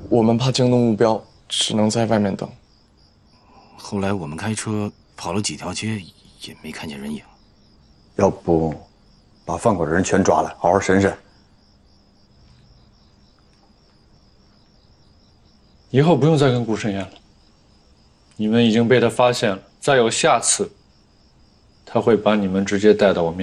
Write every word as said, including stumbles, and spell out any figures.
我们怕惊动目标，只能在外面等。 后来我们开车跑了几条街，也没看见人影。 要不，把放火的人全抓来，好好审审。 以后不用再跟顾胜言了，你们已经被他发现了，再有下次，他会把你们直接带到我面前。